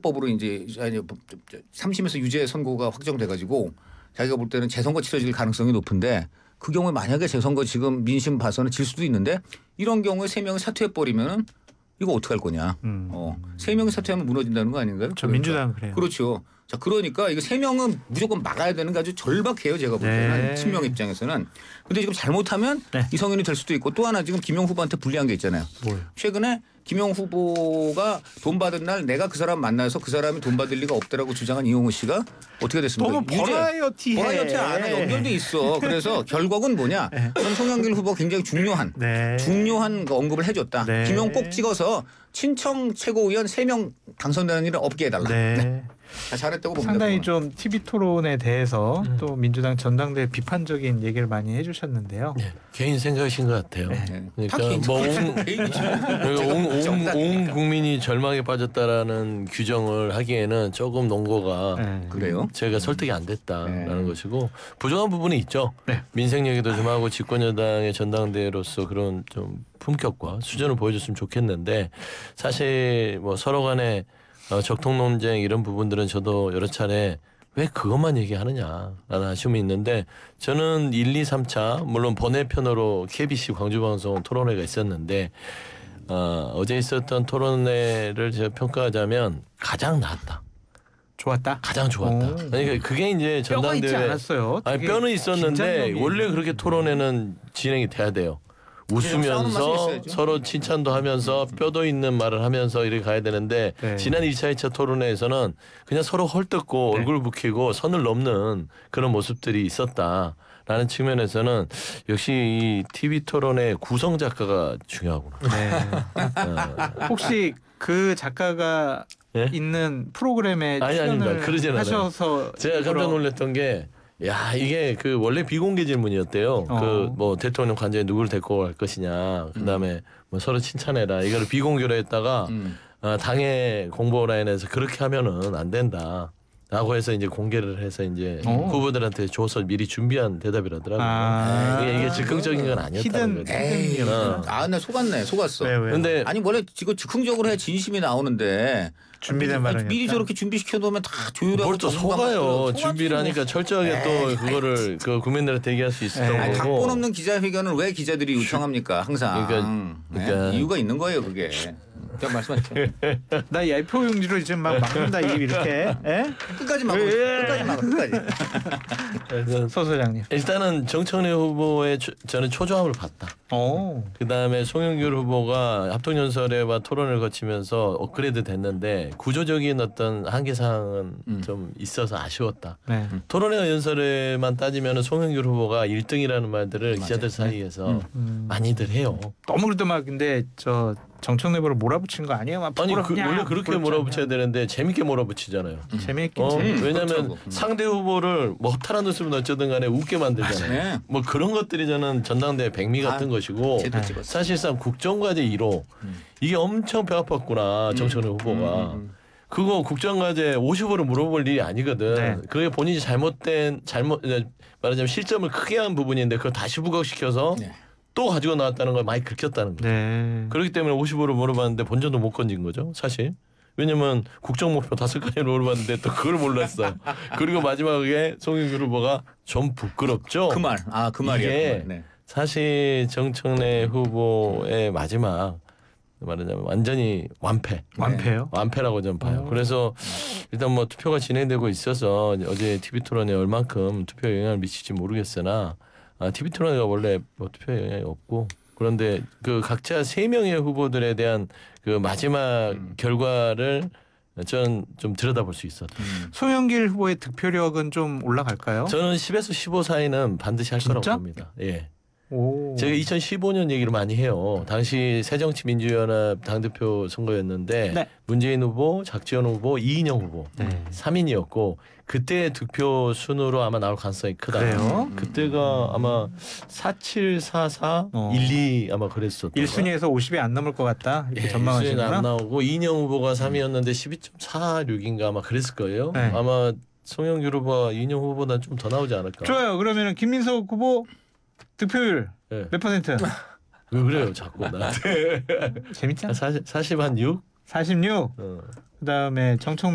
선거법으로 이제 3심에서 유죄 선고가 확정돼가지고 자기가 볼 때는 재선거 치러질 가능성이 높은데 그 경우에 만약에 재선거 지금 민심 봐서는 질 수도 있는데 이런 경우에 3명이 사퇴해버리면 이거 어떻게 할 거냐. 3명이 사퇴하면 무너진다는 거 아닌가요? 저 민주당 그래요. 그렇죠. 자 그러니까 이거 3명은 무조건 막아야 되는 게 아주 절박해요. 제가 볼 때는 친명 입장에서는. 근데 지금 잘못하면 이성윤이 될 수도 있고 또 하나 지금 김용 후보한테 불리한 게 있잖아요. 뭐요? 최근에 김용 후보가 돈 받은 날 내가 그 사람 만나서 그 사람이 돈 받을 리가 없다라고 주장한 이용우 씨가 어떻게 됐습니까? 너무 버라이어티해. 버라이어티 안에 연결돼 있어. 그래서 결국은 뭐냐? 그럼 송영길 후보가 굉장히 중요한 그 언급을 해줬다. 김용 꼭 찍어서 친청 최고위원 3명 당선되는 일은 없게 해달라. 잘했다고 봅니다. 상당히 좀 TV 토론에 대해서 또 민주당 전당대 비판적인 얘기를 많이 해주셨는데요. 개인 생각이신 것 같아요. 그러니까 온 국민이 절망에 빠졌다라는 규정을 하기에는 조금 논거가 그래요? 제가 설득이 안 됐다라는 것이고 부족한 부분이 있죠. 민생 얘기도 좀 하고 집권여당의 전당대회로서 그런 좀 품격과 수준을 보여줬으면 좋겠는데 사실 뭐 서로 간에 적통 논쟁 이런 부분들은 저도 여러 차례 왜 그것만 얘기하느냐라는 아쉬움이 있는데 저는 1, 2, 3차 물론 번외편으로 KBC 광주방송 토론회가 있었는데 어제 있었던 토론회를 제가 평가하자면 가장 나았다. 좋았다. 가장 좋았다. 그러니까 그게 이제 뼈가 있지 전당대회 않았어요. 아니 뼈는 있었는데 원래 그렇게 토론회는 진행이 돼야 돼요. 웃으면서 서로 칭찬도 하면서 뼈도 있는 말을 하면서 이렇게 가야 되는데 지난 1차, 2차 토론회에서는 그냥 서로 헐뜯고 얼굴 붉히고 선을 넘는 그런 모습들이 있었다라는 측면에서는 역시 이 TV 토론의 구성 작가가 중요하구나. 혹시 그 작가가 있는 프로그램에 출연을 하셔서 제가 깜짝 놀랐던 게 야 이게 그 원래 비공개 질문이었대요. 그 뭐 대통령 관저에 누구를 데리고 갈 것이냐, 그다음에 뭐 서로 칭찬해라 이거를 비공개로 했다가 당의 공보 라인에서 그렇게 하면은 안 된다. 라고 해서 이제 공개를 해서 이제 후보들한테 줘서 미리 준비한 대답이라더라고요. 이게 즉흥적인 건 아니었다는 거죠. 나 속았어. 근데 아니 원래 지금 즉흥적으로 해 진심이 나오는데 준비된 말은 미리 저렇게 준비시켜 놓으면 다 조율하고 뭘 또 속아요. 준비를 하니까 철저하게 또 그거를 그 국민들한테 얘기할 수 있었던 거고. 각본 없는 기자회견을 왜 기자들이 요청합니까? 항상. 그러니까 이유가 있는 거예요, 그게. 자, 말씀하시죠. 나 A4 용지로 이제 막 막는다 이렇게. 끝까지 막아. 서 소장님. 일단은 정청래 후보의 저는 초조함을 봤다. 그다음에 송영길 후보가 합동연설회와 토론을 거치면서 업그레이드 됐는데 구조적인 어떤 한계사항은 좀 있어서 아쉬웠다. 토론회 연설회만 따지면 송영길 후보가 1등이라는 말들을 기자들 사이에서 많이들 해요. 너무 그래도 막 근데 저 정청래 후보를 몰아붙이는 거 아니에요? 아니 원래 그렇게 몰아붙여야 되는데 재밌게 몰아붙이잖아요. 재밌긴 왜냐하면 상대 후보를 뭐 허탈한 웃음은 어쩌든 간에 웃게 만들잖아요. 뭐 그런 것들이 저는 전당대회 백미 같은 것이고 사실상 국정과제 1호 이게 엄청 배 아팠구나 정청래 후보가. 그거 국정과제 50으로 물어볼 일이 아니거든. 그게 본인이 잘못 말하자면 실점을 크게 한 부분인데 그걸 다시 부각시켜서 또 가지고 나왔다는 걸 많이 긁혔다는 거죠. 그렇기 때문에 50으로 물어봤는데 본전도 못 건진 거죠 사실. 왜냐면 국정 목표 5가지를 물어봤는데 또 그걸 몰랐어. 그리고 마지막에 송영길 후보가 좀 부끄럽죠. 그 말이야. 사실 정청래 후보의 마지막 말하자면 완전히 완패예요. 완패라고 좀 봐요. 그래서 일단 뭐 투표가 진행되고 있어서 어제 TV 토론에 얼만큼 투표에 영향을 미칠지 모르겠으나 TV 토론회가 원래 뭐 투표에 영향이 없고 그런데 그 각자 3명의 후보들에 대한 그 마지막 결과를 저는 좀 들여다볼 수 있었다. 송영길 후보의 득표력은 좀 올라갈까요? 저는 10에서 15 사이는 반드시 할 거라고 봅니다. 제가 2015년 얘기를 많이 해요. 당시 새정치민주연합 당대표 선거였는데 문재인 후보, 작지원 후보, 이인영 후보 3인이었고 그때 득표 순으로 아마 나올 가능성이 크다. 그래요? 그때가 아마 4744 12 아마 그랬었던 1순위에서 50이 안 넘을 것 같다. 이렇게 전망하시는구나. 안 나오고 이인영 후보가 3위였는데 12.46인가 아마 그랬을 거예요. 아마 송영길 후보와 이인영 후보보다는 좀 더 나오지 않을까. 좋아요. 그러면 김민석 후보 득표율 몇 퍼센트? 왜 그래요 자꾸 나한테. 재밌잖아. 40 한 6? 46. 그다음에 정청